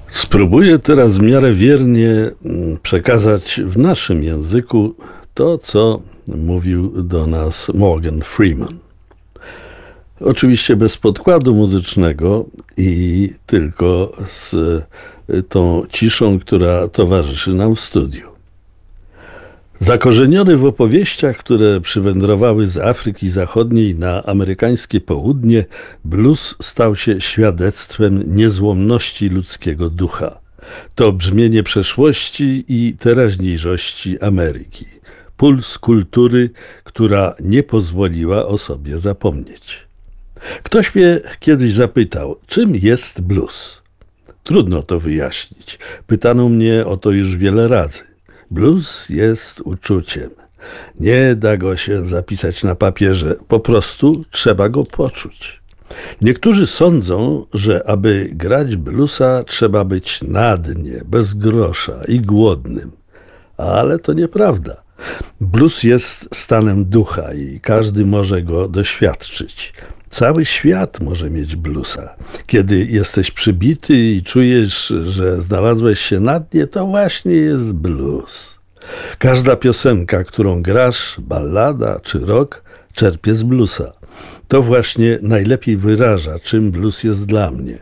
Spróbuję teraz w miarę wiernie przekazać w naszym języku to, co mówił do nas Morgan Freeman. Oczywiście bez podkładu muzycznego i tylko z tą ciszą, która towarzyszy nam w studiu. Zakorzeniony w opowieściach, które przywędrowały z Afryki Zachodniej na amerykańskie południe, blues stał się świadectwem niezłomności ludzkiego ducha. To brzmienie przeszłości i teraźniejszości Ameryki. Puls kultury, która nie pozwoliła o sobie zapomnieć. Ktoś mnie kiedyś zapytał, czym jest blues? Trudno to wyjaśnić. Pytano mnie o to już wiele razy. Blues jest uczuciem. Nie da go się zapisać na papierze, po prostu trzeba go poczuć. Niektórzy sądzą, że aby grać bluesa trzeba być na dnie, bez grosza i głodnym. Ale to nieprawda. Blues jest stanem ducha i każdy może go doświadczyć. Cały świat może mieć bluesa. Kiedy jesteś przybity i czujesz, że znalazłeś się na dnie, to właśnie jest blues. Każda piosenka, którą grasz, ballada czy rock, czerpie z bluesa. To właśnie najlepiej wyraża, czym blues jest dla mnie.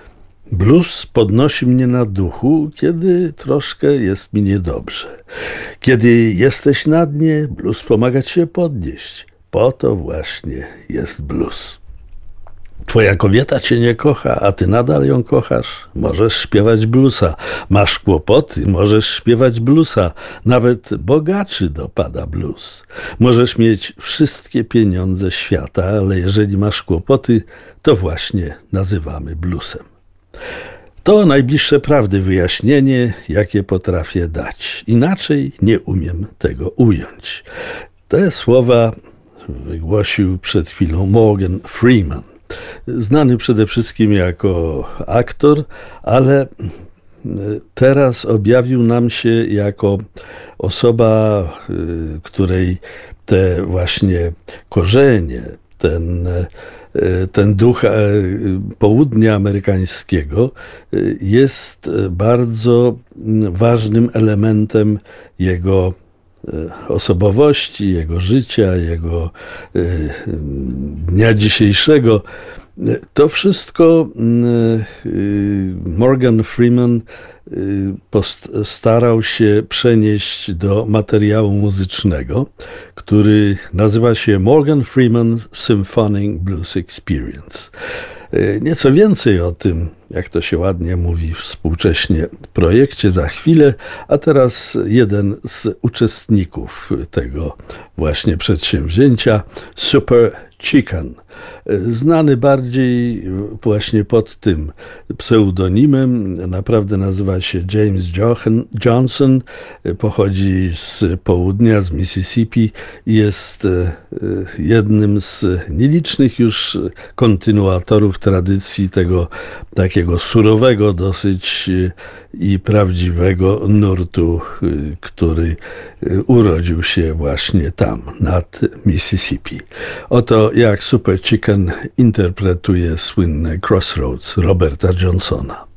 Blues podnosi mnie na duchu, kiedy troszkę jest mi niedobrze. Kiedy jesteś na dnie, blues pomaga ci się podnieść. Po to właśnie jest blues. Twoja kobieta cię nie kocha, a ty nadal ją kochasz. Możesz śpiewać bluesa. Masz kłopoty, możesz śpiewać bluesa. Nawet bogaczy dopada blues. Możesz mieć wszystkie pieniądze świata, ale jeżeli masz kłopoty, to właśnie nazywamy bluesem. To najbliższe prawdy wyjaśnienie, jakie potrafię dać. Inaczej nie umiem tego ująć. Te słowa wygłosił przed chwilą Morgan Freeman, znany przede wszystkim jako aktor, ale teraz objawił nam się jako osoba, której te właśnie korzenie, ten duch południa amerykańskiego jest bardzo ważnym elementem jego osobowości, jego życia, jego dnia dzisiejszego. To wszystko Morgan Freeman starał się przenieść do materiału muzycznego, który nazywa się Morgan Freeman Symphonic Blues Experience. Nieco więcej o tym, jak to się ładnie mówi współcześnie, projekcie za chwilę, a teraz jeden z uczestników tego właśnie przedsięwzięcia, Super Chicken, znany bardziej właśnie pod tym pseudonimem, naprawdę nazywa się James Johnson, pochodzi z południa, z Mississippi i jest jednym z nielicznych już kontynuatorów tradycji tego takiego surowego dosyć i prawdziwego nurtu, który urodził się właśnie tam, nad Mississippi. Oto jak Super Chicken interpretuje słynne Crossroads Roberta Johnsona.